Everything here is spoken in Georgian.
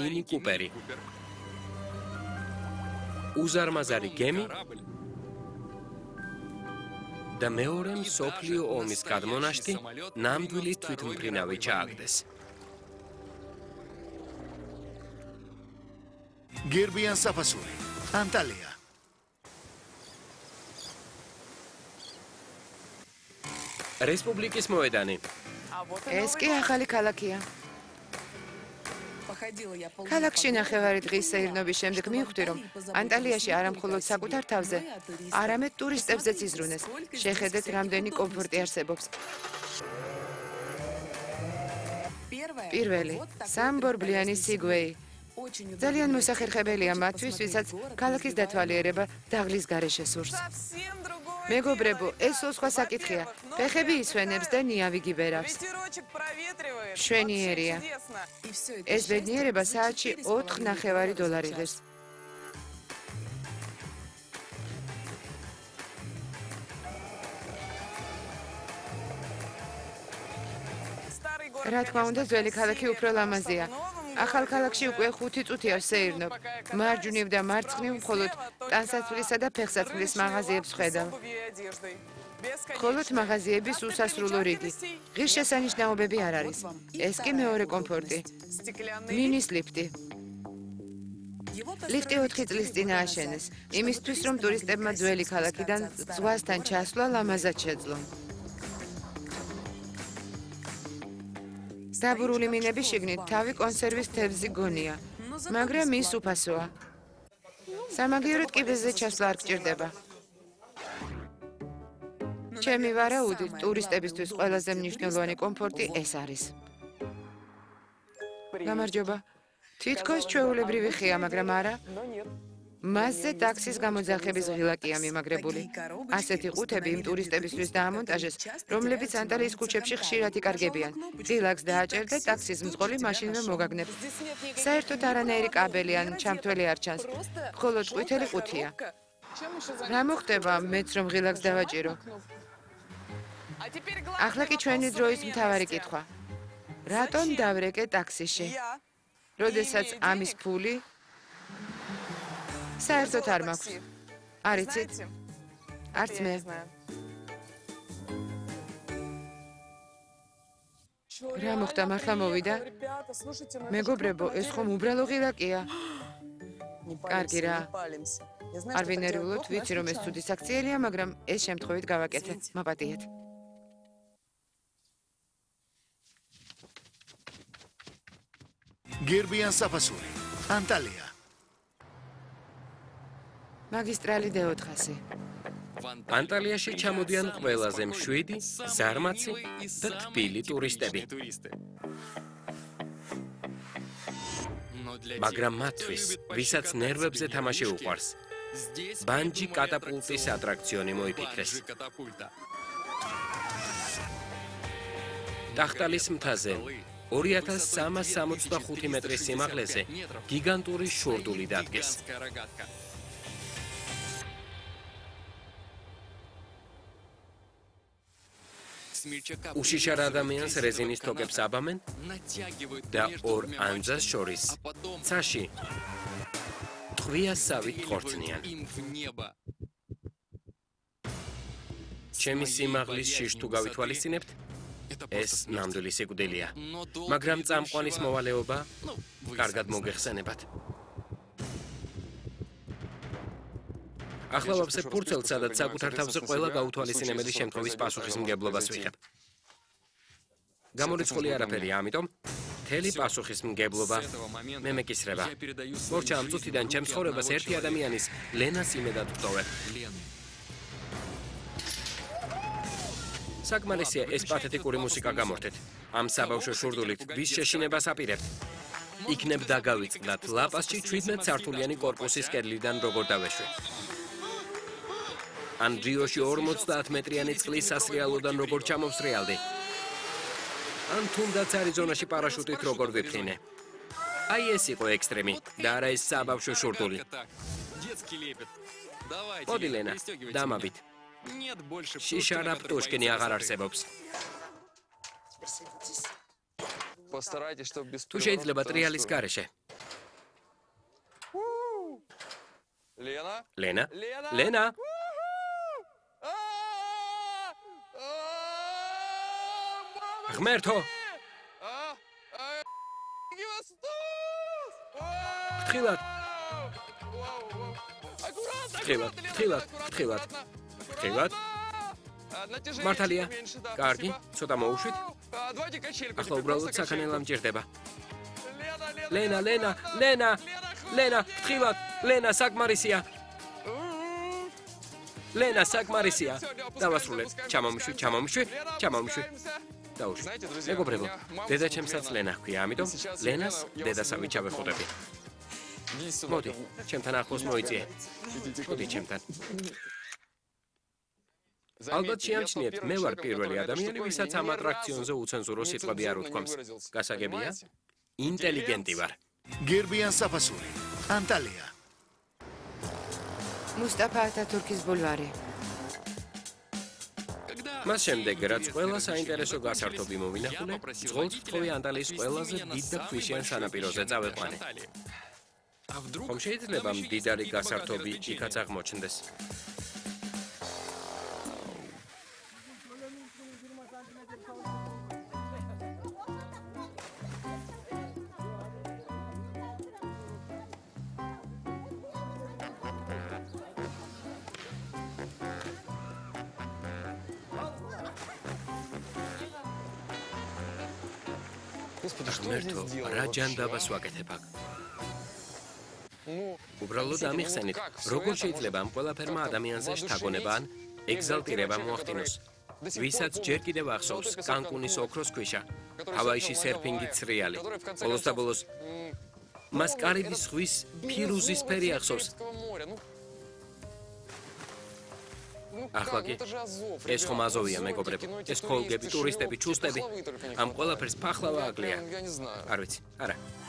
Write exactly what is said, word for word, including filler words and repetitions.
მინი კუპერი. უზარმაზარი გემი და მეორე მსოფლიო ომის გადმონაშთი ნამდვილი თვითმფრინავი ჩააგდეს. გერბიან საფასური, ანტალია. რესპუბლიკის მოედანი. ეს კი ახალი ქალაქია. ქალაქში ნახევარი დღის სეირნობის შემდეგ მივხვდი, რომ ანტალიაში არა მხოლოდ საკუთარ თავზე, არამედ ტურისტებზეც იზრუნეს. შეხედეთ, რამდენი კომფორტი არსებობს. პირველი, სამბორბლიანი სიგვეი. ძალიან მოსახერხებელია მათთვის, ვისაც ქალაქის დათვალიერება დაღლის გარეშე სურს. მეგობრებო, ეს სხვა საკითხია. ფეხები ისვენებს და ნიავი გიბერავს. შვენიერია. ეს ბედნიერება საათში ოთხ ნახევარი დოლარი ღირს. რა თქმა უნდა, ძველი ქალაქი უფრო ლამაზია. ახალ ქალაქში უკვე ხუთი წუთია ვსეირნობ. მარჯვნივ და მარცხნივ მხოლოდ ტანსაცმლისა და ფეხსაცმლის მაღაზიებს ვხედავ. მხოლოდ მაღაზიების უსასრულო რიგი. ღირსშესანიშნაობები არ არის. ეს კი მეორე კომფორტი. მინის ლიფტი. ლიფტი ოთხი წლის წინ ააშენეს, იმისთვის, რომ ტურისტებმა ძველი ქალაქიდან ზღვასთან ჩასვლა ლამაზად შეძლონ. დაბურული მინების შიგნით თავი კონსერვის თევზი გონია, მაგრამ ის უფასოა. სამაგიეროდ კიბეზე ჩასვლა არ გჭირდება. ჩემი ვარაუდით, ტურისტებისთვის ყველაზე მნიშვნელოვანი კომფორტი ეს არის. გამარჯობა. თითქოს ჩვეულებრივი ხეა, მაგრამ არა. მასზე ტაქსის გამოძახების ღილაკია მიმაგრებული. ასეთი ყუთები იმ ტურისტებისთვის დაამონტაჟეს, რომლებიც ანტალიის ქუჩებში ხშირად იკარგებიან. ღილაკს დააჭერ და ტაქსის მძღოლი მაშინვე მოგაგნებს. საერთოდ არანაირი კაბელი ან ჩამთველი არ ჩანს. მხოლოდ ყვითელი ყუთია. რა მოხდება, მეც რომ ღილაკს დავაჭირო? ახლა კი ჩვენი დროის მთავარი კითხვა. რატომ დავრეკე ტაქსიში? როდესაც ამის ფული საერთოდ არ მაქვს. არ იცით? არც მე. რა მოხდა, მართლა მოვიდა? მეგობრებო, ეს ხომ უბრალო ღილაკია. კარგი რა. არ ვინერიულობთ, ვიცი რომ ეს ცუდი საქციელია, მაგრამ ეს შემთხვევით გავაკეთე. მაპატიეთ. გერბიან საფასური, ანტალია. მაგისტრალი დე ოთხასი. ანტალიაში ჩამოდიან ყველაზე მშვიდი, ზარმაცი და თბილი ტურისტები. მაგრამ მათთვის, ვისაც ნერვებზე თამაში უყვარს, ბანჯი კატაპულტის ატრაქციონი მოიფიქრეს. ტახტალის მთაზე ორი ათას სამას სამოცდახუთი მეტრის სიმაღლეზე გიგანტური შურდული დადგეს. უშიშარ ადამიანს რეზინის თოკებს აბამენ და ორ ანძას შორის ცაში ტყვიასავით ხორცნიან. ჩემი სიმაღლის შიშ თუ გავითვალისწინებთ, ეს ნამდვილი სიკვდილია, მაგრამ წამყვანის მოვალეობა კარგად მოგეხსენებათ. ახლა ვაფსებ ფურცელს, სადაც საკუთარ თავზე ყველა გაუთვალისწინებელი შემთხვევის პასუხისმგებლობას ვიღებ. გამორიცხული არაფერი, ამიტომ მთელი პასუხისმგებლობა მე მეკისრება. მორჩა ამ წუთიდან ჩემს ცხოვრებას ერთი ადამიანის, ლენას იმედად ვტოვებ. საკმარისია ეს პათეტიკური მუსიკა გამორთეთ. ამ საბავშვო შურდულით ვის შეშინებას აპირებთ? იქნებ დაგავიწყდათ ლაპასში ჩვიდმეტ სართულიანი კორპუსის კედლიდან როგორ დავეშვი. ან რიოში ორმოცდაათ მეტრიანი წყლის სასრიალოდან როგორ ჩამოვსრიალდი. ან თუნდაც არიზონაში პარაშუტით როგორ ვიფრინე. აი ეს იყო ექსტრემი და არა ეს საბავშვო შურდული. მოდი ლენა, დამაბით. შიშარა პტუშკინი აღარ არსებობს. თუ შეიძლება ტრიალის გარეშე. ლენა? ლენა? ღმერთო! ფრთხილად! ფრთხილად, ფრთხილად, ფრთხილად. ფრთხილად? მართალია. კარგი, ცოტა მოუშვით. ახლა უბრალოდ საქანელა მჭირდება. ლენა, ლენა, ლენა! ლენა, ფრთხილად! ლენა, საკმარისია! ლენა, საკმარისია! დავასრულეთ. ჩამომიშვი, ჩამომიშვი, ჩამომიშვი. დაუშვი. მეგობრებო, დედაჩემსაც ლენა ჰქვია, ამიტომ ლენას დედასავით ჩავეხუტები. მოდი, ჩემთან ახლოს მოიწიე. მოდი ჩემთან. ალბათ შეამჩნიეთ, მე ვარ პირველი ადამიანი, ვისაც ამ ატრაქციონზე უცენზურო სიტყვები არ უთქვამს. გასაგებია? ინტელიგენტი ვარ. გერბიან საფასური. ანტალია. მუსტაფა ათათურქის ბულვარი. მას შემდეგ, რაც ყველა საინტერესო გასართობი მოვინახულე, ძღოლს ვთხოვე ანტალიის ყველაზე დიდ და ქვიშიან სანაპიროზე წავეყვანე. ხომ შეიძლება მდიდარი გასართობი იქაც აღმოჩნდეს? ღმერთო, რა ჯანდაბას ვაკეთებ აქ? უბრალოდ ამიხსენით, როგორ შეიძლება ამ ყველაფერმა ადამიანზე შთაგონება ან ეგზალტირება მოახდინოს, ვისაც ჯერ კიდევ ახსოვს კანკუნის ოქროს ქვიშა, ჰავაიში სერფინგით სრიალი, ბოლოს და ბოლოს მას კარიბის ზღვის ფირუზის ფერი ახსოვს. ახლა კი, ეს ხომ აზოვია, მეგობრებო, ეს ქოლგები, ტურისტები, ჩუსტები, ამ ყველაფერს ფახლავა აკლია. არ ვიცი, არა.